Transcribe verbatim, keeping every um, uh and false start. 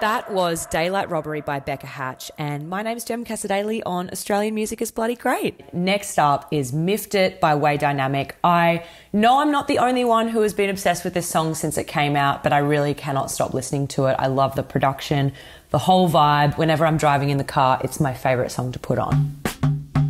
That was Daylight Robbery by Becca Hatch, and my name's Jem Casadaley on Australian Music is Bloody Great. Next up is Miffed It by Way Dynamic. I know I'm not the only one who has been obsessed with this song since it came out, but I really cannot stop listening to it. I love the production, the whole vibe. Whenever I'm driving in the car, it's my favourite song to put on.